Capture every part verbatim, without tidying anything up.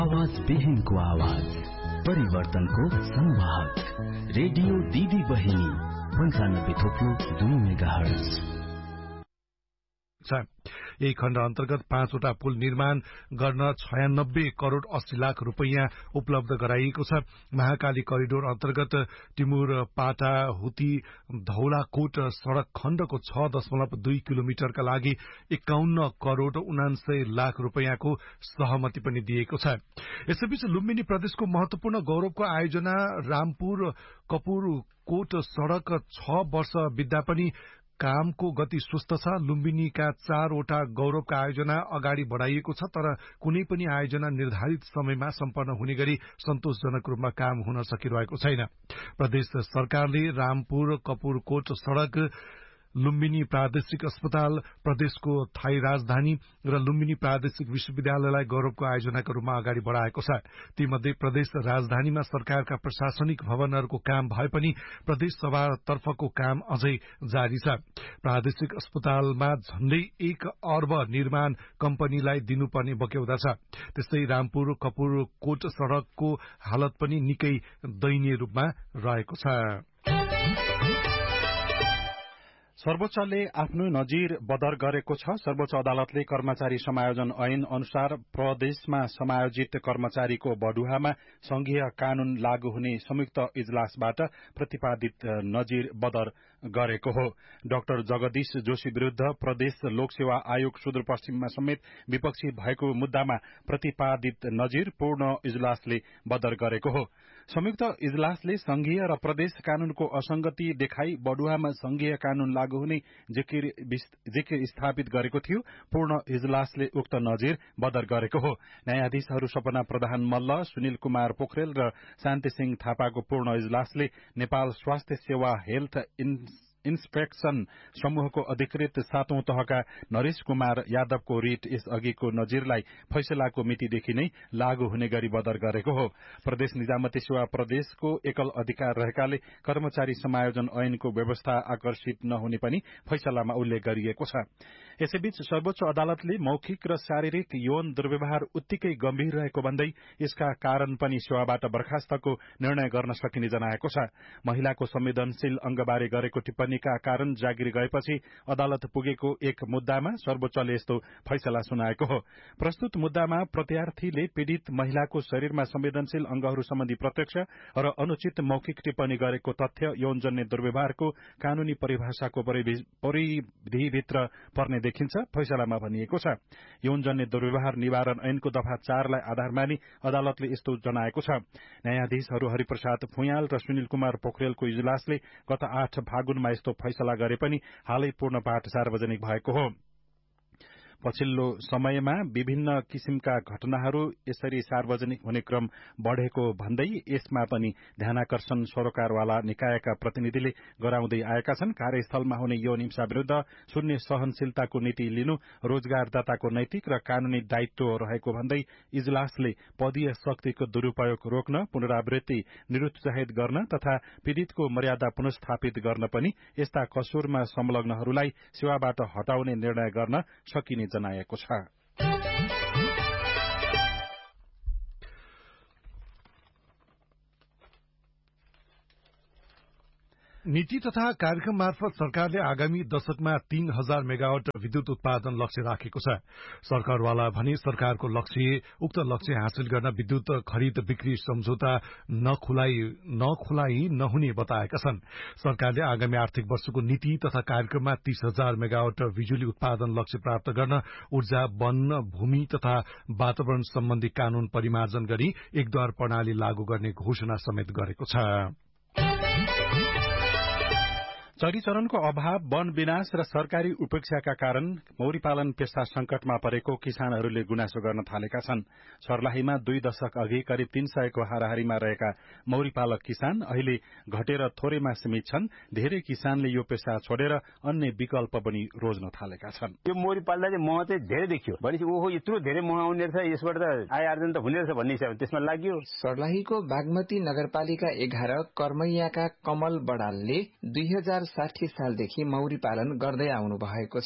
आवाज विहीनको आवाज, परिवर्तनको संवाद, रेडियो दिदी बहिनी पंचानब्बे थोप्लो दुई मेगाहर्ज। यही खण्ड अन्तर्गत पाँचवटा पुल निर्माण गर्न छयानब्बे करोड़ अस्सी लाख रुपैयाँ उपलब्ध गराइएको छ। महाकाली करिडोर अन्तर्गत टिमुर पाटा हुती धौलाकोट सड़क खण्डको छ दशमलव दुई किलोमिटरका लागि एकाउन्न करोड़ उनान्सय लाख रुपैयाँको सहमति पनि दिएको छ। यसैबीच लुम्बिनी प्रदेशको महत्वपूर्ण गौरवको आयोजना रामपुर कपुर कोट सड़क छ वर्ष बित्दा पनि कामको गति सुस्त छ। लुम्बिनीका चारवटा गौरवका आयोजना अगाडि बढ़ाइएको छ, तर कुनै पनि आयोजना निर्धारित समयमा सम्पन्न हुने गरी सन्तोषजनक रूपमा काम हुन सकिरहेको छैन। प्रदेश सरकारले रामपुर कपुरकोट सड़क, लुम्बिनी प्रादेशिक अस्पताल, प्रदेशको थाई राजधानी र लुम्बिनी प्रादेशिक विश्वविद्यालयलाई गौरवको आयोजनाका रूपमा अगाडि बढ़ाएको छ। तीमध्ये प्रदेश राजधानीमा सरकारका प्रशासनिक भवनहरूको काम भए पनि प्रदेश सभा तर्फको काम अझै जारी छ। प्रादेशिक अस्पतालमा झण्डै एक अर्ब निर्माण कम्पनीलाई दिनुपर्ने बक्यौदा छ। त्यस्तै रामपुर कपुरकोट सड़कको हालत पनि निकै दयनीय रूपमा रहेको छ। सर्वोच्चले आफ्नो नजिर बदर गरेको छ। सर्वोच्च अदालतले कर्मचारी समायोजन ऐन अनुसार प्रदेशमा समायोजित कर्मचारीको बढुवामा संघीय कानून लागू हुने संयुक्त इजलासबाट प्रतिपादित नजिर बदर गरेको हो। डाक्टर जगदीश जोशी विरूद्ध प्रदेश लोकसेवा आयोग सुदूरपश्चिममा समेत विपक्षी भएको मुद्दामा प्रतिपादित नजिर पूर्ण इजलासले बदर गरेको हो। संयुक्त इजलासले संघीय र प्रदेश कानूनको असंगति देखाई बढुवामा संघीय कानून लागू हुने जिकिर स्थापित गरेको थियो। पूर्ण इजलासले उक्त नजिर बदर गरेको हो। न्यायाधीशहरू सपना प्रधान मल्ल, सुनिल कुमार पोखरेल र शान्ति सिंह थापाको पूर्ण इजलासले नेपाल स्वास्थ्य सेवा हेल्थ इन्स्पेक्सन समूहको अधिकृत सातौं तहका नरेश कुमार यादवको रिट यस अघिको नजिरलाई फैसलाको मितिदेखि नै लागू हुने गरी बदर गरेको हो। प्रदेश निजामती सेवा प्रदेशको एकल अधिकार रहेकाले कर्मचारी समायोजन ऐनको व्यवस्था आकर्षित नहुने पनि फैसलामा उल्लेख गरिएको छ। यसैबीच सर्वोच्च अदालतले मौखिक र शारीरिक यौन दुर्व्यवहार उत्तिकै गम्भीर रहेको भन्दै यसका कारण पनि सेवाबाट बर्खास्तको निर्णय गर्न सकिने जनाएको छ। महिलाको संवेदनशील अंगबारे गरेको टिप्पणीका कारण जागिर गएपछि अदालत पुगेको एक मुद्दामा सर्वोच्चले यस्तो फैसला सुनाएको हो। प्रस्तुत मुद्दामा प्रत्यार्थीले पीड़ित महिलाको शरीरमा संवेदनशील अंगहरू सम्बन्धी प्रत्यक्ष र अनुचित मौखिक टिप्पणी गरेको तथ्य यौनजन्य दुर्व्यवहारको कानूनी परिभाषाको परिधिभित्र पर्ने देखिन्छ। फैसलामा भनिएको छ, यौनजन्य दुर्व्यवहार निवारण ऐनको दफा चारलाई आधार मानी अदालतले यस्तो जनाएको छ। न्यायाधीशहरू हरिप्रसाद फुयाल र सुनिल कुमार पोखरेलको इजलासले गत आठ फागुनमा यस्तो फैसला गरे पनि हालै पूर्ण पाठ सार्वजनिक भएको हो। पछिल्लो समयमा विभिन्न किसिमका घटनाहरू यसरी सार्वजनिक हुने क्रम बढ़ेको भन्दै यसमा पनि ध्यानाकर्षण सरोकारवाला निकायका प्रतिनिधिले गराउँदै आएका छन्। कार्यस्थलमा हुने यौन हिंसा विरूद्ध शून्य सहनशीलताको नीति लिनु रोजगारदाताको नैतिक र कानूनी दायित्व रहेको भन्दै इजलासले पदीय शक्तिको दुरूपयोग रोक्न, पुनरावृत्ति निरुत्साहित गर्न तथा पीड़ितको मर्यादा पुनस्थापित गर्न पनि यस्ता कसुरमा संलग्नहरूलाई सेवाबाट हटाउने निर्णय गर्न सकिने जनाएको छ। नीति तथा कार्यक्रम मार्फत सरकारले आगामी दशकमा तीन हजार मेगावाट विद्युत उत्पादन लक्ष्य राखेको छ। सरकारवाला भने सरकारको लक्ष्य उक्त लक्ष्य हासिल गर्न विद्युत खरिद बिक्री सम्झौता नखुलाई नखुलाई नहुने बताएका छन्। सरकारले आगामी आर्थिक वर्षको नीति तथा कार्यक्रममा तीस हजार मेगावाट बिजुली उत्पादन लक्ष्य प्राप्त गर्न ऊर्जा, वन, भूमि तथा वातावरण सम्बन्धी कानून परिमार्जन गरी एकद्वार प्रणाली लागू गर्ने घोषणा समेत गरेको छ। चरीचरणको अभाव, वन विनाश र सरकारी उपेक्षाका कारण मौरी पालन पेशा संकटमा परेको किसानहरूले गुनासो गर्न थालेका छन्। सर्लाहीमा दुई दशक अघि करिब तीन सयको हाराहारीमा रहेका मौरी पालक किसान अहिले घटेर थोरैमा सीमित छन्। धेरै किसानले यो पेशा छोडेर अन्य विकल्प पनि रोज्न थालेका छन्। यो मौरी पाल्दा चाहिँ मह चाहिँ धेरै देखियो भनेपछि ओहो यत्रो धेरै मह आउने रहेछ, यसबाट त आय आर्जन त हुने रहेछ भन्ने हिसाबले त्यसमा लाग्यो। सर्लाहीको बागमती नगरपालिका एघार कर्मैयाका कमल बडालले दुई हजार साठी सालदेखि मौरी पालन गर्दै आउनु भएको छ।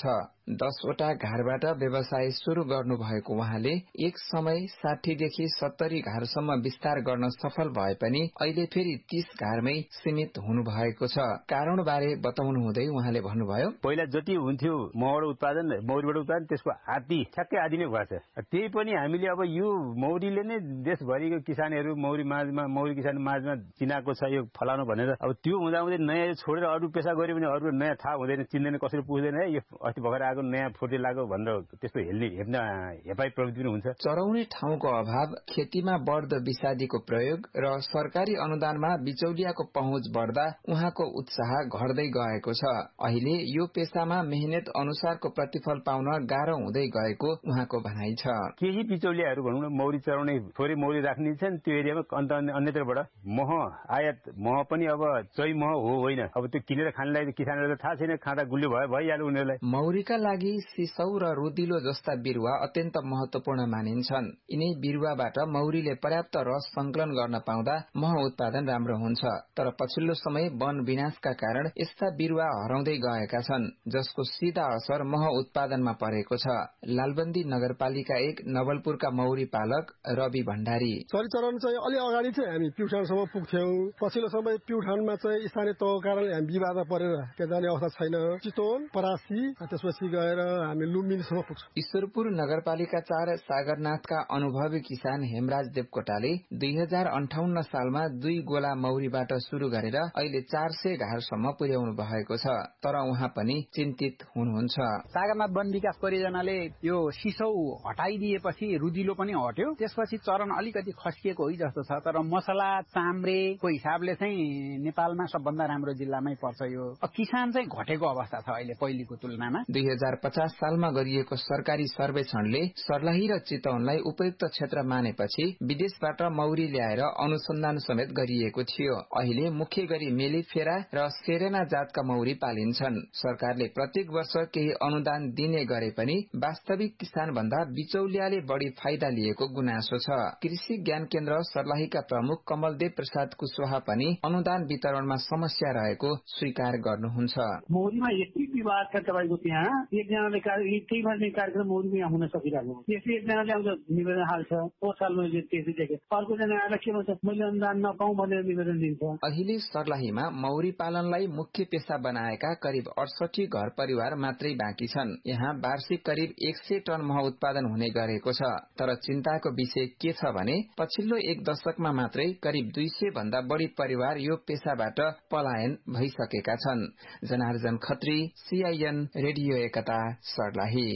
दसवटा घरबाट व्यवसाय शुरू गर्नु भएको उहाँले एक समय साठीदेखि सत्तरी घरसम्म विस्तार गर्न सफल भए पनि अहिले फेरि तीस घरमै सीमित हुनु भएको छ। कारणबारे बताउनु हुँदै उहाँले भन्नुभयो, पहिला जति हुन्थ्यो महबाट उत्पादन मौरीबाट उत्पादन त्यसको आधी ठ्याक्कै आधी नै भएको छ। त्यही पनि हामीले अब यो मौरीले नै देशभरिको किसानहरू मौरी माझमा मौरी किसान माझमा चिनाएको छ यो फलानु भनेर अब त्यो हुँदा हुँदै नयाँ छोडेर अरू पेसा गऱ्यो भने अरू नयाँ थाहा हुँदैन, चिन्दैन, कसरी पुग्दैन। है यो अस्ति भर्खर आएको नयाँ फुर्ती लाग्यो भनेर त्यस्तो हेल्ने हेप्न हेपाई प्रवृत्ति पनि हुन्छ। चराउने ठाउँको अभाव, खेतीमा बढ्दो विषादीको प्रयोग र सरकारी अनुदानमा बिचौलियाको पहुँच बढ्दा उहाँको उत्साह घट्दै गएको छ। अहिले यो पेसामा मेहनत अनुसारको प्रतिफल पाउन गाह्रो हुँदै गएको उहाँको भनाइ छ। केही बिचौलियाहरू भनौँ न मौरी चराउने थोरै मौरी राख्ने छन् त्यो एरियामा, अन्त अन्यत्रबाट मह आयात मह पनि अब चै मह हो होइन, अब त्यो किनेर खानलाई किसानहरूलाई थाहा छैन, खाँदा गुलियो भयो भइहाल्यो उनीहरूलाई। मौरीका लागि सिसौ र रुदिलो जस्ता बिरुवा अत्यन्त महत्वपूर्ण मानिन्छन्। यिनै बिरुवाबाट मौरीले पर्याप्त रस संकलन गर्न पाउँदा मह उत्पादन राम्रो हुन्छ। तर पछिल्लो समय वन विनाशका कारण यस्ता बिरुवा हराउँदै गएका छन्, जसको सीधा असर मह उत्पादनमा परेको छ। लालबन्दी नगरपालिका एक नवलपुरका मौरी पालक रवि भण्डारी, चरीचरण चाहिँ अलि अगाडि चाहिँ हामी प्युठानसम्म पुग्थ्यौं। पछिल्लो समय प्युठानमा चाहिँ स्थानीय तहको कारणले हामी विवादमा परेर त्यहाँ जाने अवस्था छैन। चितवन, परासी, त्यसपछि गएर हामी लुम्बिनीसम्म पुग्छौं। ईश्वरपुर नगरपालिका चार सागरनाथका अनुभवी किसान हेमराज देवकोटाले दुई हजार अन्ठाउन्न सालमा दुई गोला मौरीबाट शुरू गरेर अहिले चार सय घरसम्म पुर्याउनु भएको छ। तर उहाँ पनि चिन्तित हुनुहुन्छ। सागरनाथ वन विकास परियोजनाले यो सिसौ हटाइदिएपछि रुदिलो पनि हट्यो, त्यसपछि चरण अलिकति खस्किएको हो जस्तो छ। तर मसला चाम्रेको हिसाबले चाहिँ नेपालमा सबभन्दा राम्रो जिल्लामै पर्छ यो। किसान चाहिँ घटेको अवस्था छ अहिले पहिलेको तुलनामा। दुई हजार पचास सालमा गरिएको सरकारी सर्वेक्षणले सर्लाही र चितवनलाई उपयुक्त क्षेत्र मानेपछि विदेशबाट मौरी ल्याएर अनुसन्धान समेत गरिएको थियो। अहिले मुख्य गरी मेलिफेरा र सेरेना जातका मौरी पालिन्छन्। सरकारले प्रत्येक वर्ष केही अनुदान दिने गरे पनि वास्तविक किसान भन्दा बिचौलियाले बढ़ी फाइदा लिएको गुनासो छ। कृषि ज्ञान केन्द्र सर्लाहीका प्रमुख कमलदेव प्रसाद कुशवाहा पनि अनुदान वितरणमा समस्या रहेको स्वीकार गर्नुहुन्छ। मौरीमा यति विवाद छ तपाईँको त्यहाँ एकजनाले केही गर्ने कार्यक्रम मौरीमा यहाँ हुन सकिरहेको, त्यसै एकजनाले आउँछ निवेदन हाल्छ, पोहोर साल मैले त्यसै देखेँ, अर्कोजना आएर के भन्छ मैले अनुदान नपाउँ भनेर निवेदन दिन्छ। अहिले सर्लाहीमा मौरी पालनलाई मुख्य पेशा बनाएका करिब अडसठी घर परिवार मात्रै बाँकी छन्। यहाँ वार्षिक करिब एक सय टन मह उत्पादन हुने गरेको छ। तर चिन्ताको विषय के छ भने पछिल्लो एक दशकमा मात्रै करिब दुई सय भन्दा बढ़ी परिवार यो पेशाबाट पलायन भइसकेका छन्। जनार्जन खत्री, सीआईएन रेडियो एकता, सर्लाही।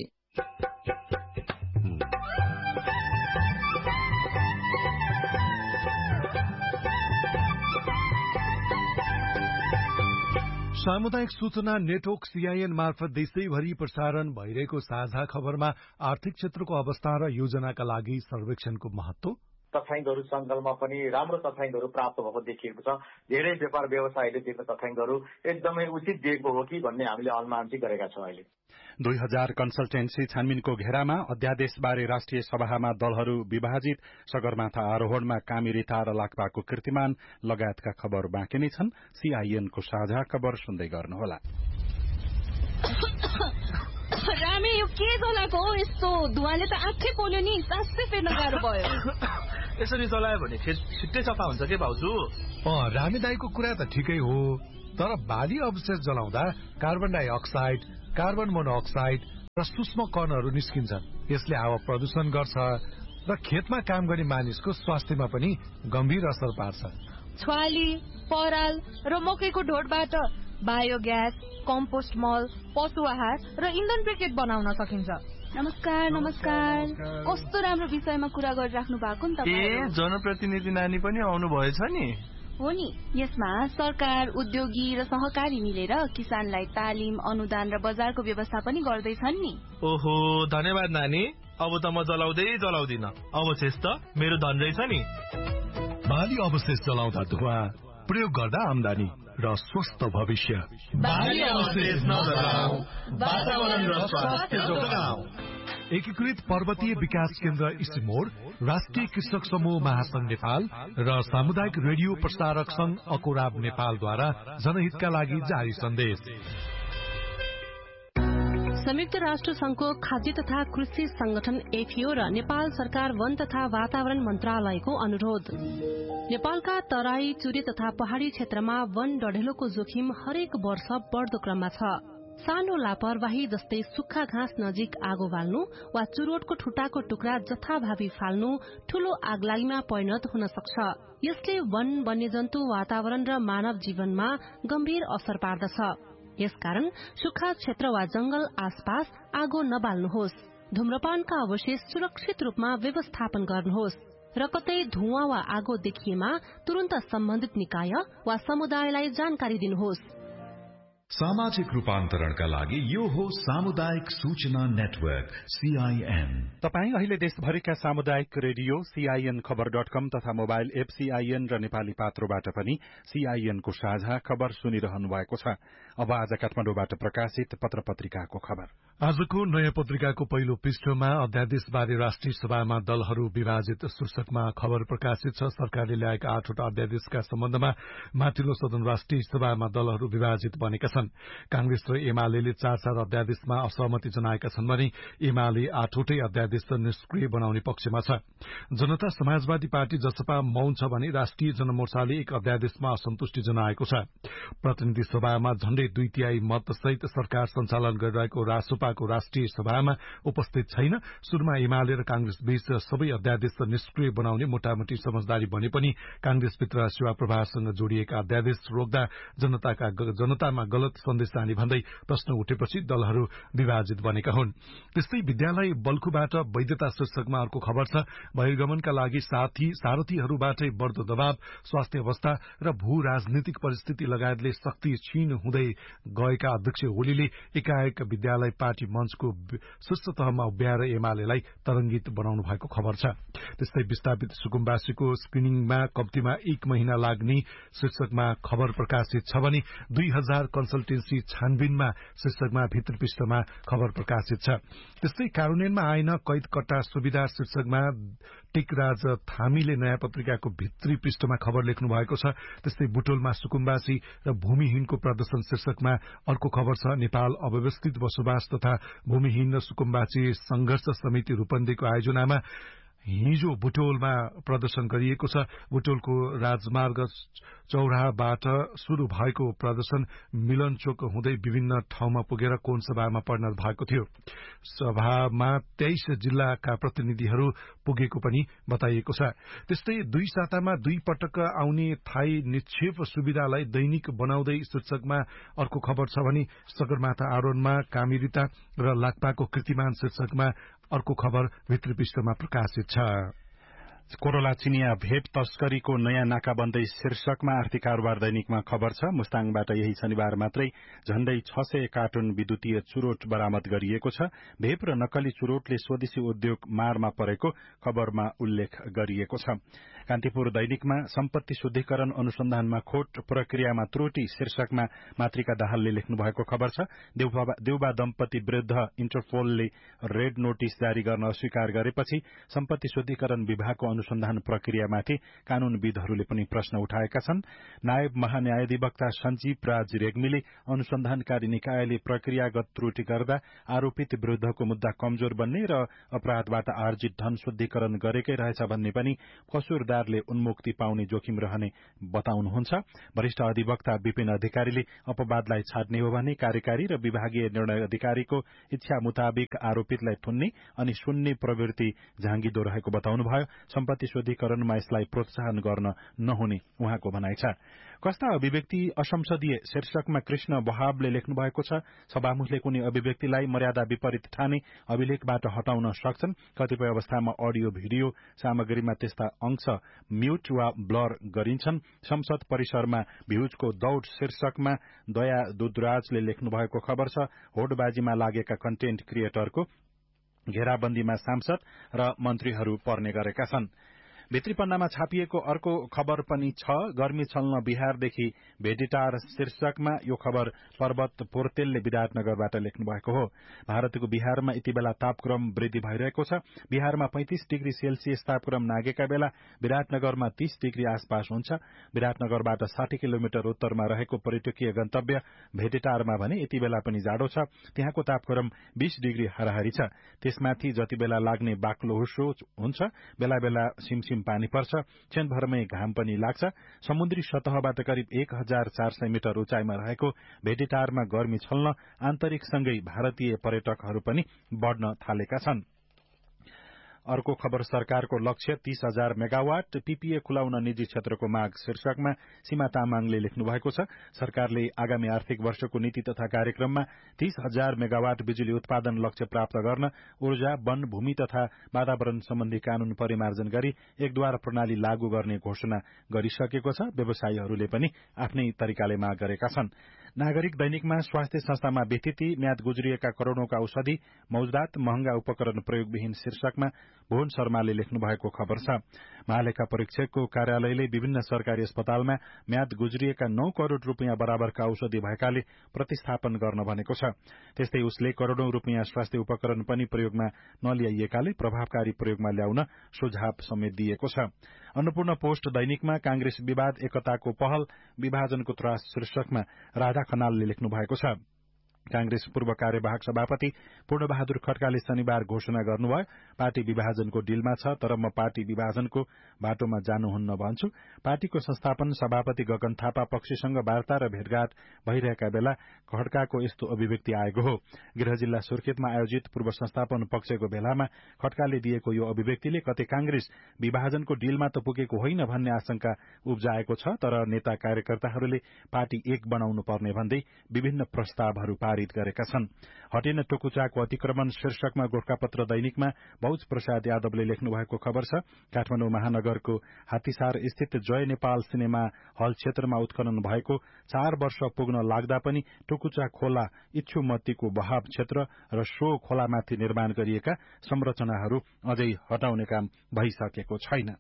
सामुदायिक सूचना नेटवर्क सीआईएन मार्फत देशैभरि प्रसारण भइरहेको साझा खबरमा आर्थिक क्षेत्रको अवस्था र योजनाका लागि सर्वेक्षणको महत्व, तथ्याङ्कहरू संकलनमा पनि राम्रो तथ्याङ्कहरू प्राप्त भएको देखिएको छ। धेरै व्यापार व्यवसायले दिएको तथ्याङ्कहरू एकदमै उचित दिएको हो कि भन्ने हामीले अनुमान चाहिँ गरेका छौँ। अहिले दुई हजार कन्सल्टेन्सी छानबिनको घेरामा अध्यादेशबारे राष्ट्रिय सभामा दलहरू विभाजित, सगरमाथा आरोहणमा कामिरिता र लाक्पाको कीर्तिमान लगायतका खबर बाँकी नै छन्। सीआईएनको साझा खबर सुन्दै गर्नुहोला। रामे यो के जलाएको हो? यस्तो धुवाले त आँखै पोल्यो नि, सासै फेर्न गाह्रो भयो। यसरी जलायो भने खेत छिट्टै सफा हुन्छ के भाउजू? अँ, रामे दाईको कुरा त ठिकै हो, तर बाली अवशेष जलाउँदा कार्बन डाइअक्साइड, कार्बन मोनोअक्साइड र सूक्ष्म कणहरू निस्किन्छन्। यसले हावा प्रदूषण गर्छ र खेतमा काम गर्ने मानिसको स्वास्थ्यमा पनि गम्भीर असर पार्छ। छ्वाली, पराल र मकैको ढोडबाट बायोग्यास, कम्पोस्ट मल, पशु आहार र इन्धन ब्रिकेट बनाउन सकिन्छ। नमस्कार नमस्कार कस्तो राम्रो विषयमा कुरा गरिराख्नु भएको नि तपाईँ। ए जनप्रतिनिधि नानी पनि आउनु भएछ नि? हो नि। यसमा सरकार, उद्योगी र सहकारी मिलेर किसानलाई तालिम, अनुदान र बजारको व्यवस्था पनि गर्दैछन् नि। ओहो, धन्यवाद नानी। अब त म जलाउँदै जलाउँदिन, अवशेष त मेरो धन रहेछ नि। बाली अवशेष जलाउँदा धुवा, प्रयोग गर्दा आमदानी र स्वस्थ भविष्य। बाली अवशेष नजलाऊ, वातावरण र स्वास्थ्य जोगाऊ। एकीकृत पर्वतीय विकास केन्द्र इसिमोड, राष्ट्रिय कृषक समूह महासंघ नेपाल र सामुदायिक रेडियो प्रसारक संघ अकोराब नेपालद्वारा जनहितका लागि जारी सन्देश। संयुक्त राष्ट्र संघको खाद्य तथा कृषि संगठन एफिओ र नेपाल सरकार वन तथा वातावरण मन्त्रालयको अनुरोध। नेपालका तराई, चुरे तथा पहाड़ी क्षेत्रमा वन डढेलोको जोखिम हरेक वर्ष बढ़दो क्रममा छ। सानो लापरवाही जस्तै सुक्खा घाँस नजिक आगो बाल्नु वा चुरोटको ठुटाको टुक्रा जथाभावी फाल्नु ठूलो आगलागीमा परिणत हुन सक्छ। यसले वन, वन्यजन्तु, वातावरण र मानव जीवनमा गम्भीर असर पार्दछ। यसकारण सुक्खा क्षेत्र वा जंगल आसपास आगो नबाल्नुहोस्। धूम्रपानका अवशेष सुरक्षित रूपमा व्यवस्थापन गर्नुहोस् र कतै धुवाँ वा आगो देखिएमा तुरन्त सम्बन्धित निकाय वा समुदायलाई जानकारी दिनुहोस्। सामाजिक रूपान्तरणका लागि यो हो सामुदायिक सूचना नेटवर्क सीआईएन। तपाई अहिले देशभरिका सामुदायिक रेडियो सीआईएन खबर डट कम तथा मोबाइल एप सीआईएन र नेपाली पात्रोबाट पनि सीआईएन को साझा खबर सुनिरहनु भएको छ। अब आज काठमाडौँबाट प्रकाशित पत्र पत्रिकाको खबर। आजको नयाँ पत्रिकाको पहिलो पृष्ठमा अध्यादेशबारे राष्ट्रिय सभामा दलहरू विभाजित शीर्षकमा खबर प्रकाशित छ। सरकारले ल्याएका आठवटा अध्यादेशका सम्बन्धमा माथिल्लो सदन राष्ट्रिय सभामा दलहरू विभाजित बनेका छन्। कांग्रेस र एमाले चार चार अध्यादेशमा असहमति जनाएका छन् भने एमाले आठवटै अध्यादेश निष्क्रिय बनाउने पक्षमा छ। जनता समाजवादी पार्टी जसपा मौन छ भने राष्ट्रिय जनमोर्चाले एक अध्यादेशमा असन्तुष्टि जनाएको छ। प्रतिनिधि सभामा झण्डै दुई तिहाई मतसहित सरकार सञ्चालन गरिरहेको रासोपाको राष्ट्रिय सभामा उपस्थित छैन। शुरूमा एमाले र कांग्रेस बीच सबै अध्यादेश निष्क्रिय बनाउने मोटामोटी समझदारी भने पनि कांग्रेसभित्र सेवा प्रवाहसँग जोडिएका अध्यादेश रोक्दा जनताका जनतामा गलत सन्देश जाने भन्दै प्रश्न उठेपछि दलहरू विभाजित बनेका हुन्। त्यस्तै विद्यालय बल्खुबाट वैधता शीर्षकमा अर्को खबर छ। बहिर्गमनका लागि साथी सारथीहरूबाटै बढ़दो दबाव, स्वास्थ्य अवस्था र भू राजनीतिक परिस्थिति लगायतले शक्ति क्षीण हुँदै गएका अध्यक्ष ओलीले एकाएक विद्यालय पार्टी मञ्चको शीर्ष तहमा उभ्याएर एमालेलाई तरंगित बनाउनु भएको खबर छ। त्यस्तै विस्थापित सुकुम्बासीको स्क्रिनिङमा कम्तीमा एक महिना लाग्ने शीर्षकमा खबर प्रकाशित छ भने दुई हजार कन्सल्टेन्सी छानबिनमा शीर्षकमा भित्री पृष्ठमा खबर प्रकाशित छ। त्यस्तै कार्यान्वयनमा आएन कैद कट्टा सुविधा शीर्षकमा टेकराज थामीले नयाँ पत्रिकाको भित्री पृष्ठमा खबर लेख्नु भएको छ। त्यस्तै बुटोलमा सुकुम्बासी र भूमिहीनको प्रदर्शन शीर्षकमा अर्को खबर छ। नेपाल अव्यवस्थित बसोबास तथा भूमिहीन र सुकुम्बासी संघर्ष समिति रूपन्देहीको आयोजनामा हिजो बुटोलमा प्रदर्शन गरिएको छ। बुटोलको राजमार्ग चौराहाबाट शुरू भएको प्रदर्शन मिलन चोक हुँदै विभिन्न ठाउँमा पुगेर कोन सभामा परिणत भएको थियो। सभामा तेइस जिल्लाका प्रतिनिधिहरू पुगेको पनि बताइएको छ। त्यस्तै दुई सातामा दुई पटक आउने थाई निक्षेप सुविधालाई दैनिक बनाउँदै शीर्षकमा अर्को खबर छ भने सगरमाथा आरोहणमा कामिरिता र लाक्पाको कीर्तिमान शीर्षकमा अर्को खबर भित्री पृष्ठमा प्रकाशित छ। कोरोला चिनिया भेट तस्करीको नयाँ नाकाबन्दी शीर्षकमा आर्थिक कारोबार दैनिकमा खबर छ। मुस्ताङबाट यही शनिबार मात्रै झण्डै छ सय कार्टुन विद्युतीय चुरोट बरामद गरिएको छ। भेप र नक्कली चुरोटले स्वदेशी उद्योग मारमा परेको खबरमा उल्लेख गरिएको छ। कान्तिपुर दैनिकमा सम्पत्ति शुद्धिकरण अनुसन्धानमा खोट, प्रक्रियामा त्रुटि शीर्षकमा मातृका दाहालले लेख्नु भएको खबर छ। देउबा दम्पति विरूद्ध इन्टरपोलले रेड नोटिस जारी गर्न अस्वीकार गरेपछि सम्पत्ति शुद्धिकरण विभागको अनुसन्धान प्रक्रियामाथि कानूनविदहरूले पनि प्रश्न उठाएका छन्। नायब महान्यायाधिवक्ता सञ्जीव राज रेग्मीले अनुसन्धानकारी निकायले प्रक्रियागत त्रुटि गर्दा आरोपित विरूद्धको मुद्दा कमजोर बन्ने र अपराधबाट आर्जित धन शुद्धिकरण गरेकै रहेछ भन्ने पनि कसुरदारले उन्मुक्ति पाउने जोखिम रहने बताउनुहुन्छ। वरिष्ठ अधिवक्ता विपिन अधिकारीले अपवादलाई छाड्ने हो भने कार्यकारी र विभागीय निर्णय अधिकारीको इच्छा मुताबिक आरोपितलाई थुन्ने अनि सुन्ने प्रवृत्ति झाँगिदो रहेको बताउनुभयो। सम्पत्ति शुद्धिकरणमा यसलाई प्रोत्साहन गर्न नहुने उहाँको भनाइ छ। कस्ता अभिव्यक्ति असंसदीय शीर्षकमा कृष्ण वहाबले लेख्नु भएको छ। सभामुखले कुनै अभिव्यक्तिलाई मर्यादा विपरीत ठाने अभिलेखबाट हटाउन सक्छन्। कतिपय अवस्थामा अडियो भिडियो सामग्रीमा त्यस्ता अंश म्यूट वा ब्लर गरिन्छन्। संसद परिसरमा भ्यूजको दौड़ शीर्षकमा दया दुधराजले लेख्नु भएको खबर छ। होडबाजीमा लागेका कन्टेन्ट क्रिएटरको घेराबन्दीमा सांसद र मन्त्रीहरू पर्ने गरेका छन्। भित्री पन्नामा छापिएको अर्को खबर पनि छ। गर्मी छल्न बिहारदेखि भेटिटार शीर्षकमा यो खबर पर्वत पोर्तेलले विराटनगरबाट लेख्नु भएको हो। भारतको बिहारमा यति बेला तापक्रम वृद्धि भइरहेको छ। बिहारमा पैंतिस डिग्री सेल्सियस तापक्रम नागेका बेला विराटनगरमा तीस डिग्री आसपास हुन्छ। विराटनगरबाट साठी किलोमिटर उत्तरमा रहेको पर्यटकीय गन्तव्य भेटेटारमा भने यति बेला पनि जाडो छ। त्यहाँको तापक्रम बीस डिग्री हाराहारी छ। त्यसमाथि जति बेला लाग्ने बाक्लो हुसो हुन्छ, बेला बेला सिमसिम पानी पर्छ, क्षणभरमै घाम पनि लाग्छ। समुद्री सतहबाट करिब एक हजार चार सय मिटर उचाइमा रहेको भेटेटारमा गर्मी छल्न आन्तरिकसँगै भारतीय पर्यटकहरू पनि बढ़न थालेका छन्। अर्को खबर सरकारको लक्ष्य तीस हजार मेगावाट पीपीए खुलाउन निजी क्षेत्रको माग शीर्षकमा सीमा तामाङले लेख्नु भएको छ। सरकारले आगामी आर्थिक वर्षको नीति तथा कार्यक्रममा तीस हजार मेगावाट बिजुली उत्पादन लक्ष्य प्राप्त गर्न ऊर्जा, वन, भूमि तथा वातावरण सम्बन्धी कानून परिमार्जन गरी एकद्वार प्रणाली लागू गर्ने घोषणा गरिसकेको छ। व्यवसायीहरूले पनि आफ्नै तरिकाले माग गरेका छन्। नागरिक दैनिकमा स्वास्थ्य संस्थामा बेथिति, म्याद गुज्रिएका करोड़ौंका औषधि, मौजदात, महँगा उपकरण प्रयोगविहीन शीर्षकमा भुवन शर्माले लेख्नु भएको खबर छ। महालेखा परीक्षकको कार्यालयले विभिन्न सरकारी अस्पतालमा म्याद गुज्रिएका नौ करोड़ रूपियाँ बराबरका औषधि भएकाले प्रतिस्थापन गर्न भनेको छ। त्यस्तै उसले करोड़ौं रूपियाँ स्वास्थ्य उपकरण पनि प्रयोगमा नल्याइएकाले प्रभावकारी प्रयोगमा ल्याउन सुझाव समेत दिएको छ। अन्नपूर्ण पोस्ट दैनिकमा कांग्रेस विवाद एकताको पहल विभाजनको त्रास शीर्षकमा राधा खनालले लेख्नु भएको छ। कांग्रेस पूर्व कार्यवाहक सभापति पूर्णबहादुर खड्काले शनिबार घोषणा गर्नुभयो, पार्टी विभाजनको डिलमा छ, तर म पार्टी विभाजनको बाटोमा जानुहुन्न भन्छु। पार्टीको संस्थापन सभापति गगन थापा पक्षसँग वार्ता र भेटघाट भइरहेका बेला खड्काको यस्तो अभिव्यक्ति आएको हो। गृह जिल्ला सुर्खेतमा आयोजित पूर्व संस्थापन पक्षको भेलामा खड्काले दिएको यो अभिव्यक्तिले कतै कांग्रेस विभाजनको डिलमा त पुगेको होइन भन्ने आशंका उब्जाएको छ, तर नेता कार्यकर्ताहरूले पार्टी एक बनाउनु पर्ने भन्दै विभिन्न प्रस्तावहरू पारित गरेका छन्। हटेन टोकुचाको अतिक्रमण शीर्षकमा गोर्खापत्र दैनिकमा भौज प्रसाद यादवले लेख्नु भएको खबर छ। काठमाडौँ महानगरको हात्तीसार स्थित जय नेपाल सिनेमा हल क्षेत्रमा उत्खनन भएको चार वर्ष पुग्न लाग्दा पनि टोकुचा खोला इच्छुमतीको बहाव क्षेत्र र सो खोलामाथि निर्माण गरिएका संरचनाहरू अझै हटाउने काम भइसकेको छैन।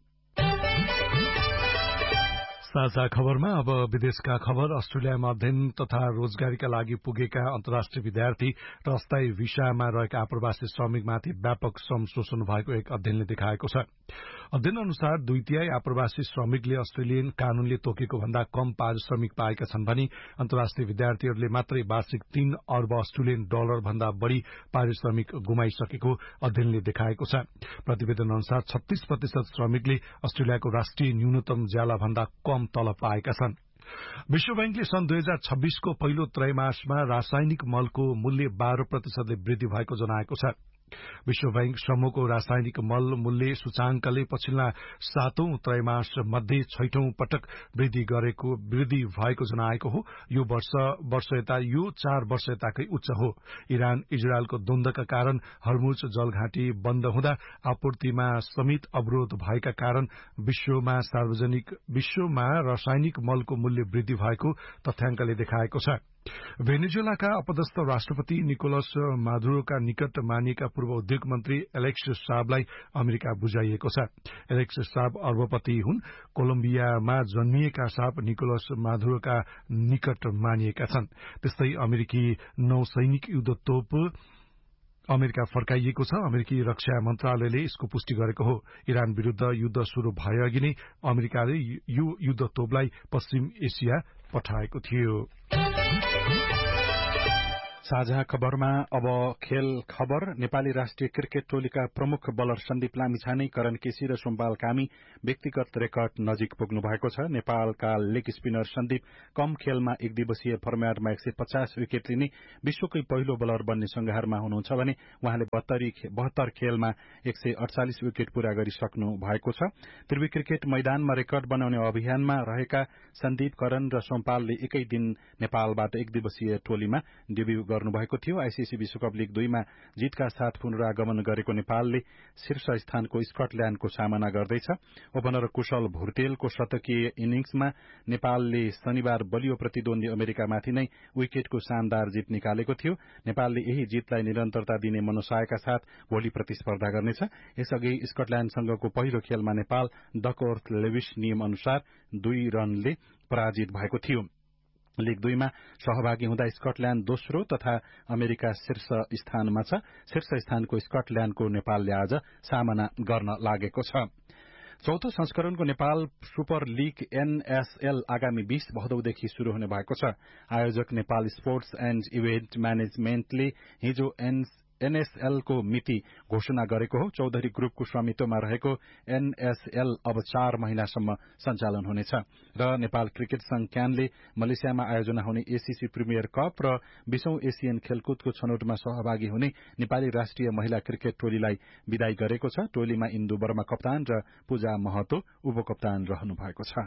साझा खबरमा अब विदेशका खबर। अस्ट्रेलियामा अध्ययन तथा रोजगारीका लागि पुगेका अन्तर्राष्ट्रिय विद्यार्थी र अस्थायी भिसामा रहेका आप्रवासी श्रमिकमाथि व्यापक श्रम शोषण भएको एक अध्ययनले देखाएको छ। अध्ययन अनुसार दुई तिहाई आप्रवासी श्रमिकले अस्ट्रेलियन कानूनले तोकेको भन्दा कम पारिश्रमिक पाएका छन् भने अन्तर्राष्ट्रिय विद्यार्थीहरूले मात्रै वार्षिक तीन अर्ब अस्ट्रेलियन डलर भन्दा बढ़ी पारिश्रमिक गुमाइसकेको अध्ययनले देखाएको छ। प्रतिवेदन अनुसार छत्तीस प्रतिशत श्रमिकले अस्ट्रेलियाको राष्ट्रिय न्यूनतम ज्याला भन्दा कम तलब पाएका छन्। विश्व बैंकले सन् दुई हजार छब्बीसको पहिलो त्रैमासमा रासायनिक मलको मूल्य बाह्र प्रतिशतले वृद्धि भएको जनाएको छ। विश्व बैंक समूहको रासायनिक मल मूल्य सूचांकले पछिल्ला सातौं त्रैमास मध्ये छैठौं पटक वृद्धि गरेको वृद्धि भएको जनाएको हो। यो वर्ष वर्ष यता यो चार वर्ष यताकै उच्च हो। इरान इजरायलको द्वन्द्वका कारण हर्मुज जलघाटी बन्द हुँदा आपूर्तिमा समेत अवरोध भएका कारण विश्वमा सार्वजनिक विश्वमा रासायनिक मलको मूल्य वृद्धि भएको तथ्याङ्कले देखाएको छ। भेनेजुएलाका अपदस्थ राष्ट्रपति निकोलस मादुरोका निकट मानिएका पूर्व उद्योग मन्त्री एलेक्स साबलाई अमेरिका बुझाइएको छ। एलेक्स साब अर्बपति हुन्। कोलम्बियामा जन्मिएका साब निकोलस मादुरोका निकट मानिएका छन्। त्यस्तै अमेरिकी नौसैनिक युद्धतोप अमेरिका फर्काइएको छ। अमेरिकी रक्षा मन्त्रालयले यसको पुष्टि गरेको हो। इरान विरूद्ध युद्ध शुरू भए अघि नै अमेरिकाले यो युद्धतोपलाई पश्चिम एसिया पठाएको थियो। साझा खबरमा अब खेल खबर। नेपाली राष्ट्रिय क्रिकेट टोलीका प्रमुख बलर सन्दीप लामिछाने, करण केसी र सोमपाल कामी व्यक्तिगत रेकर्ड नजिक पुग्नु भएको छ। नेपालका लेग स्पिनर सन्दीप कम खेलमा एक दिवसीय फर्म्याटमा एक सय पचास विकेट लिने विश्वकै पहिलो बलर बन्ने संघारमा हुनुहुन्छ भने उहाँले बहत्तर खेलमा एक सय अडचालिस विकेट पूरा गरिसक्नु भएको छ। त्रिवी क्रिकेट मैदानमा रेकर्ड बनाउने अभियानमा रहेका सन्दीप, करण र सोमपालले एकै दिन नेपालबाट एक दिवसीय टोलीमा डेब्यू गर्नुभएको थियो। आईसीसी विश्वकप लीग दुईमा जितका साथ पुनरागमन गरेको नेपालले शीर्ष स्थानको स्कटल्याण्डको सामना गर्दैछ। ओपनर कुशल भुर्तेलको शतकीय इनिङ्समा नेपालले शनिबार बलियो प्रतिद्वन्दी अमेरिकामाथि नै विकेटको शानदार जित निकालेको थियो। नेपालले यही जितलाई निरन्तरता दिने मनोसायका साथ भोलि प्रतिस्पर्धा गर्नेछ। यसअघि स्कटल्याण्डसँगको पहिलो खेलमा नेपाल डकवर्थ लेविस नियम अनुसार दुई रनले पराजित भएको थियो। लीग दुईमा सहभागी हुँदा स्कटल्याण्ड दोस्रो तथा अमेरिका शीर्ष स्थानमा छ। शीर्ष स्थानको स्कटल्याण्डको नेपालले आज सामना गर्न लागेको छ। चौथो संस्करणको नेपाल सुपर लीग एनएसएल आगामी बीस भदौदेखि शुरू हुने भएको छ। आयोजक नेपाल स्पोर्ट्स एण्ड इभेन्ट म्यानेजमेन्टले हिजो एनएसएल को मिति घोषणा गरेको हो। चौधरी ग्रुपको स्वामित्वमा रहेको एनएसएल अब चार महिनासम्म सञ्चालन हुनेछ र नेपाल क्रिकेट संघ क्यानले मलेसियामा आयोजना हुने एसीसी प्रिमियर कप र बीसौं एसियन खेलकुदको छनौटमा सहभागी हुने नेपाली राष्ट्रिय महिला क्रिकेट टोलीलाई विदाई गरेको छ। टोलीमा इन्दु वर्मा कप्तान र पूजा महतो उपकप्तान रहनु भएको छ।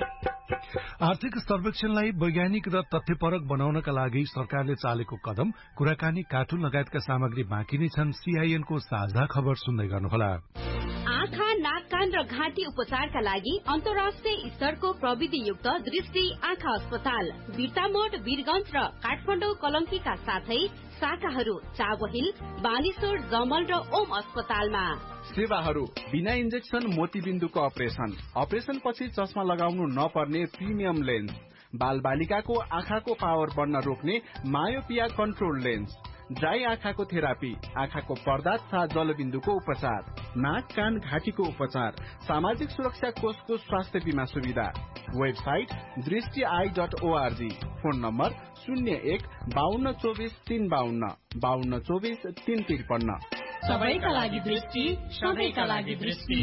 आर्थिक सर्वेक्षणलाई वैज्ञानिक र तथ्यपरक बनाउनका लागि सरकारले चालेको कदम, कुराकानी, कार्टुन लगायतका सामग्री बाँकी नै छन्। सीआईएनको साझा खबर सुन्दै गर्नुहोला। आँखा, नाक, कान र घाँटी उपचारका लागि अन्तर्राष्ट्रिय स्तरको प्रविधियुक्त दृष्टि आँखा अस्पताल बिर्तामोड, वीरगंज र काठमाडौँ कलंकीका साथै शाखाहरू चाबहिल, बानेश्वर, जमल र ओम अस्पतालमा। सेवाहरू बिना इन्जेक्सन मोतीबिन्दुको अपरेसन, अपरेसन पछि चस्मा लगाउनु नपर्ने प्रिमियम लेन्स, बाल बालिकाको आँखाको पावर बढ्न रोक्ने मायोपिया कन्ट्रोल लेन्स, ड्राई आँखाको थेरापी, आँखाको पर्दा तथा जलबिन्दुको उपचार, नाक, कान, घाँटीको उपचार, सामाजिक सुरक्षा कोषको स्वास्थ्य बीमा सुविधा। वेबसाइट दृष्टि I dot ORG. Phone number शून्य एक बाहन्न चौबिस तीन बाहन्न बाहन्न चौबिस तीन त्रिपन्न। सबैका लागि दृष्टि, सबैका लागि दृष्टि।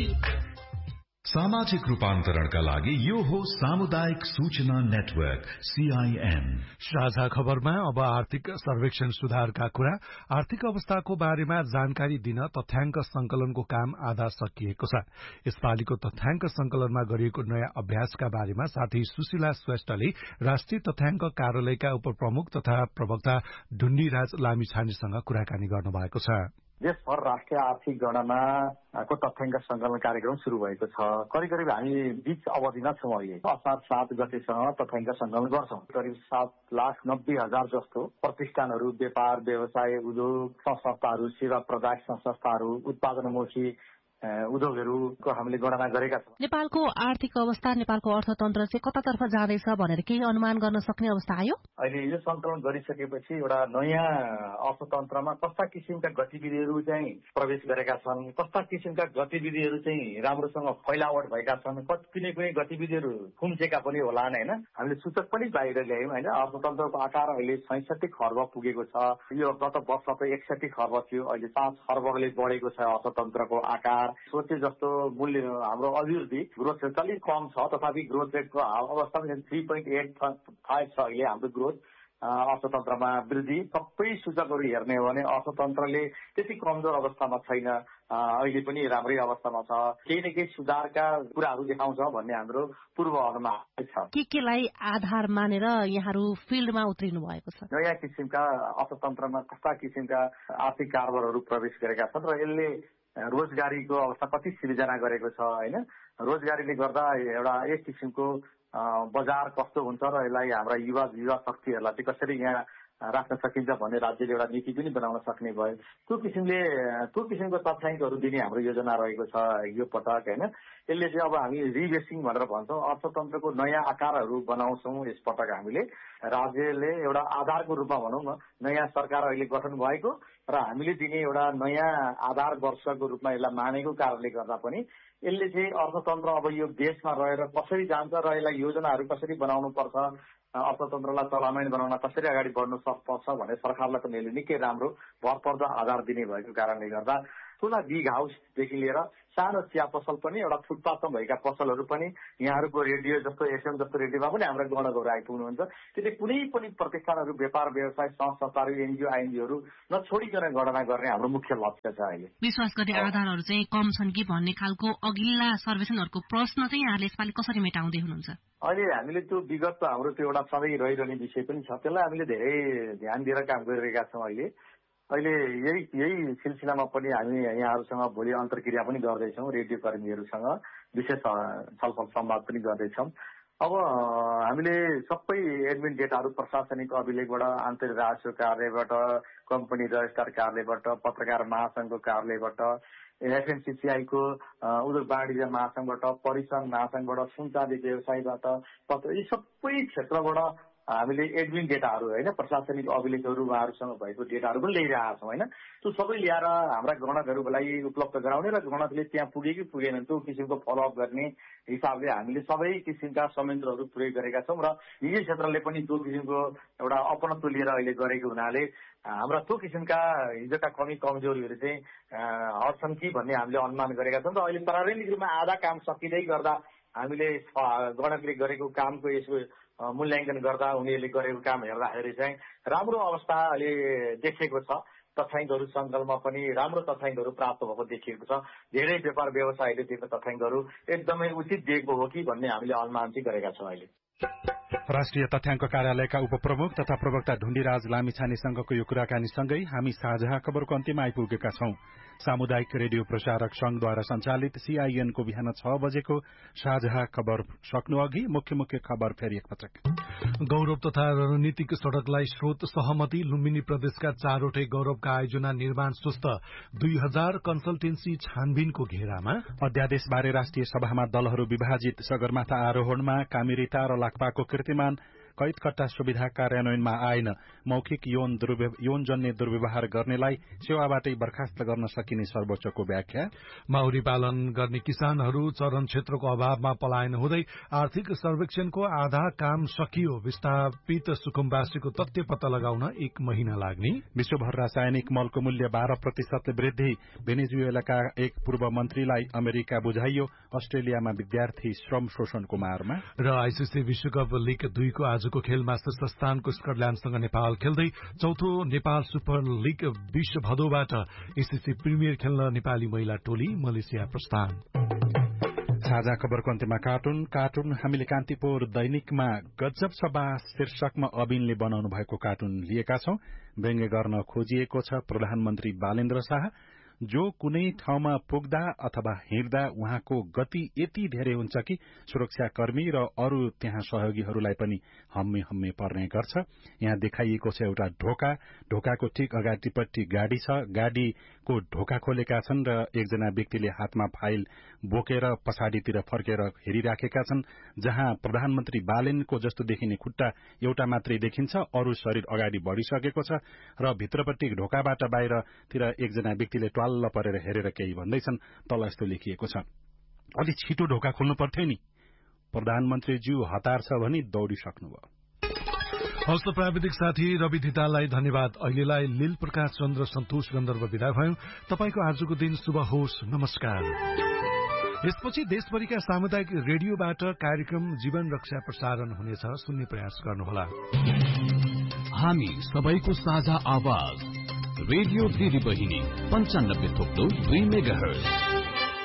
सामाजिक रूपान्तरणका लागि यो हो सामुदायिक सूचना नेटवर्क सीआईएन। साझा खबरमा अब आर्थिक सर्वेक्षण सुधारका कुरा। आर्थिक अवस्थाको बारेमा जानकारी दिन तथ्याङ्क संकलनको काम आधा सकिएको छ। यसपालिको तथ्याङ्क संकलनमा गरिएको नयाँ अभ्यासका बारेमा साथी सुशीला श्रेष्ठले राष्ट्रिय तथ्याङ्क कार्यालयका उपप्रमुख तथा प्रवक्ता ढुण्डीराज लामिछानेसँग कुराकानी गर्नु भएको छ। देशभर राष्ट्रिय आर्थिक गणनाको तथ्याङ्क संकलन कार्यक्रम शुरू भएको छ। करिब करिब हामी बीच अवधिमा छौँ। अहिले असार सात गतेसँग तथ्याङ्क संकलन गर्छौँ। करिब सात लाख नब्बे हजार जस्तो प्रतिष्ठानहरू, व्यापार व्यवसाय, उद्योग संस्थाहरू, सेवा प्रदायक संस्थाहरू, उत्पादनमुखी उद्योगहरूको हामीले गणना गरेका छौँ। नेपालको आर्थिक अवस्था, नेपालको अर्थतन्त्र चाहिँ कतातर्फ जाँदैछ भनेर केही अनुमान गर्न सक्ने अवस्था आयो? अहिले यो सङ्कलन गरिसकेपछि एउटा नयाँ अर्थतन्त्रमा कस्ता किसिमका गतिविधिहरू चाहिँ प्रवेश गरेका छन्, कस्ता किसिमका गतिविधिहरू चाहिँ राम्रोसँग फैलावट भएका छन्, कुनै कुनै गतिविधिहरू खुम्चेका पनि होलान् होइन। हामीले सूचक पनि बाहिर ल्यायौँ होइन। अर्थतन्त्रको आकार अहिले छैसठी खर्ब पुगेको छ। यो गत वर्ष त एकसठी खर्ब थियो, अहिले पाँच खर्बले बढेको छ अर्थतन्त्रको आकार। सोचे जस्तो मूल्य हाम्रो अभिवृद्धि ग्रोथ रेट अलिक कम छ, तथापि ग्रोथ रेटको अवस्थामा थ्री पोइन्ट एट फाइभ छ अहिले हाम्रो ग्रोथ अर्थतन्त्रमा वृद्धि। सबै सूचकहरू हेर्ने हो भने अर्थतन्त्रले त्यति कमजोर अवस्थामा छैन, अहिले पनि राम्रै अवस्थामा छ। केही न केही सुधारका कुराहरू देखाउँछ भन्ने हाम्रो पूर्व अनुमान छ। के केलाई आधार मानेर यहाँहरू फिल्डमा उत्रिनु भएको छ? नयाँ किसिमका अर्थतन्त्रमा कस्ता किसिमका आर्थिक कारोबारहरू प्रवेश गरेका छन् र यसले रोजगारीको अवस्था कति सृजना गरेको छ होइन। रोजगारीले गर्दा एउटा एक किसिमको बजार कस्तो हुन्छ र यसलाई हाम्रा युवा युवा शक्तिहरूलाई चाहिँ कसरी यहाँ राख्न सकिन्छ भन्ने राज्यले एउटा नीति पनि बनाउन सक्ने भयो। त्यो किसिमले त्यो किसिमको तथ्याङ्कहरू दिने हाम्रो योजना रहेको छ यो पटक होइन। यसले चाहिँ अब हामी रिबेसिङ भनेर भन्छौँ, अर्थतन्त्रको नयाँ आकारहरू बनाउँछौँ यसपटक हामीले। राज्यले एउटा आधारको रूपमा भनौँ न, नयाँ सरकार अहिले गठन भएको र हामीले दिने एउटा नयाँ आधार वर्षको रूपमा यसलाई मानेको कारणले गर्दा पनि यसले चाहिँ अर्थतन्त्र अब यो देशमा रहेर कसरी जान्छ र यसलाई योजनाहरू कसरी बनाउनु पर्छ, अर्थतन्त्रलाई चलायमान बनाउन कसरी अगाडि बढ्नु सक्छ भने सरकारलाई पनि यसले निकै राम्रो भरपर्दो आधार दिने भएको कारणले गर्दा ठुला बिग हाउसदेखि लिएर सानो चिया पसल पनि एउटा फुटपाथमा भएका पसलहरू पनि यहाँहरूको रेडियो जस्तो एफएम जस्तो रेडियोमा पनि हाम्रा गणकहरू आइपुग्नुहुन्छ। त्यसले कुनै पनि प्रतिष्ठानहरू व्यापार व्यवसाय संघ संस्थाहरू एनजिओ आइएनजिओहरू नछोडिकन गणना गर्ने हाम्रो मुख्य लक्ष्य छ। अहिले विश्वास गर्ने आधारहरू चाहिँ कम छन् कि भन्ने खालको अघिल्ला सर्वेक्षणहरूको प्रश्न चाहिँ यहाँले यसपालि कसरी मेटाउँदै हुनुहुन्छ? अहिले हामीले त्यो विगत हाम्रो त्यो एउटा सधैँ रहिरहने विषय पनि छ, त्यसलाई हामीले धेरै ध्यान दिएर काम गरिरहेका छौँ। अहिले अहिले यही यही सिलसिलामा पनि हामी यहाँहरूसँग भोलि अन्तर्क्रिया पनि गर्दैछौँ, रेडियो कर्मीहरूसँग विशेष छलफल संवाद पनि गर्दैछौँ। अब हामीले सबै एडमिन डेटाहरू प्रशासनिक अभिलेखबाट, आन्तरिक राजस्व कार्यालयबाट, कम्पनी रजिस्ट्रार कार्यालयबाट, पत्रकार महासंघको कार्यालयबाट, एफएमसिसिआईको उद्योग वाणिज्य महासंघबाट, परिसंघ महासंघबाट, सुनचाँदी व्यवसायबाट, पत्र यी सबै क्षेत्रबाट हामीले एडमिन डेटाहरू होइन प्रशासनिक अभिलेखहरू उहाँहरूसँग भएको डेटाहरू पनि ल्याइरहेका छौँ होइन। त्यो सबै ल्याएर हाम्रा गणकहरूलाई उपलब्ध गराउने र गणकले त्यहाँ पुगे कि पुगेन त्यो किसिमको फलोअप गर्ने हिसाबले हामीले सबै किसिमका संयन्त्रहरू प्रयोग गरेका छौँ र निजी क्षेत्रले पनि त्यो किसिमको एउटा अपनत्व लिएर अहिले गरेको हुनाले हाम्रा त्यो किसिमका हिजोका कमी कमजोरीहरू चाहिँ हट्छन् कि भन्ने हामीले अनुमान गरेका छौँ र अहिले प्रारम्भिक रूपमा आधा काम सकिँदै गर्दा हामीले गणकले गरेको कामको यसको मूल्याङ्कन गर्दा उनीहरूले गरेको काम हेर्दाखेरि चाहिँ राम्रो अवस्था अहिले देखेको छ। तथ्याङ्कहरू सङ्कलनमा पनि राम्रो तथ्याङ्कहरू प्राप्त भएको देखिएको छ। धेरै व्यापार व्यवसायले दिएको तथ्याङ्कहरू एकदमै उचित दिएको हो कि भन्ने हामीले अनुमान चाहिँ गरेका छौँ। अहिले राष्ट्रिय तथ्याङ्क कार्यालयका उपप्रमुख तथा प्रवक्ता ढुण्डीराज लामिछानेसँगको यो कुराकानीसँगै हामी साझा खबरको अन्त्यमा आइपुगेका छौं। सामुदायिक रेडियो प्रसारक संघद्वारा सञ्चालित सीआईएनको बिहान छ बजेको साझा खबर सक्नु अघि मुख्य मुख्य खबर फेरि एकपटक। गौरव तथा रणनीतिक सड़कलाई स्रोत सहमति, लुम्बिनी प्रदेशका चारवटै गौरवका आयोजना निर्माण सुस्त, दुई हजार कन्सल्टेन्सी छानबिनको घेरामा। अध्यादेशबारे राष्ट्रिय सभामा दलहरू विभाजित, सगरमाथा आरोहणमा कामिरिता र लाक्पाको कीर्तिमान, कैदकट्टा सुविधा कार्यान्वयनमा आएन, मौखिक यौन यौनजन्य दुर्व्यवहार गर्नेलाई सेवाबाटै बर्खास्त गर्न सकिने सर्वोच्चको व्याख्या। माउरी पालन गर्ने किसानहरू चरण क्षेत्रको अभावमा पलायन हुँदै आर्थिक सर्वेक्षणको आधा काम सकियो, विस्थापित सुकुम्बासीको तथ्य पत्ता लगाउन एक महिना लाग्ने। विश्वभर रासायनिक मलको मूल्य बाह्र प्रतिशत वृद्धि, भेनेजुएलाका एक पूर्व मन्त्रीलाई अमेरिका बुझाइयो, अस्ट्रेलियामा विद्यार्थी श्रम शोषणको मारमा। र आइसिसी विश्वकप लीग दुईको आजको खेलमा शीर्ष स्थानको स्कटल्याण्डसँग नेपाल खेल्दै चौथो नेपाल सुपर लीग बीस भदौबाट एसीसी प्रिमियर खेल्न नेपाली महिला टोली मलेसिया प्रस्थान। साझा खबरको अन्त्यमा कार्टुन कार्टुन हामीले कान्तिपुर दैनिकमा गजब सभा शीर्षकमा अबिनले बनाउनु भएको कार्टुन लिएका छौं। व्यङ्ग्य गर्न खोजिएको छ प्रधानमन्त्री बालेन्द्र शाह, जो कुनै ठाउँमा पुग्दा अथवा हिँड्दा उहाँको गति यति धेरै हुन्छ कि सुरक्षाकर्मी र अरू त्यहाँ सहयोगीहरूलाई पनि हम्मे हम्मे पर्ने गर्छ। यहाँ देखाइएको छ एउटा ढोका, ढोकाको ठिक अगाडिपट्टि गाडी छ, गाडीको ढोका खोलेका छन् र एकजना व्यक्तिले हातमा फाइल बोकेर पछाडितिर फर्केर हेरिराखेका छन्, जहाँ प्रधानमन्त्री बालेनको जस्तो देखिने खुट्टा एउटा मात्रै देखिन्छ, अरू शरीर अगाडि बढिसकेको छ र भित्रपट्टि ढोकाबाट बाहिरतिर एकजना व्यक्तिले ल परेर हेरेर केही भन्दैछन्। तल यस्तो लेखिएको छ, अलि छिटो ढोका खोल्नु पर्थ्यो नि, प्रधानमन्त्रीज्यू हतार छ भनी दौडिसक्नुभयो। हस्त प्राविधिक साथी रवि धिताललाई धन्यवाद। अहिलेलाई लील प्रकाश चन्द्र सन्तोष गन्धर्व विदा भयौं। तपाईको आजको दिन शुभ होस्। नमस्कार। यसपछि देशभरिका सामुदायिक रेडियोबाट कार्यक्रम जीवन रक्षा प्रसारण हुनेछ, सुन्ने प्रयास गर्नुहोला। हामी सबैको साझा आवाज रेडियो दिदी बहिनी पञ्चानब्बे थोप्लो दुई मेगा हर्ज।